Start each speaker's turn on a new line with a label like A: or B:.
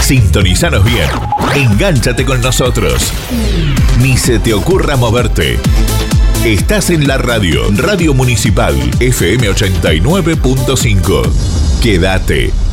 A: Sintonizanos bien. Engánchate con nosotros. Ni se te ocurra moverte. Estás en la Radio Municipal FM 89.5. Quédate.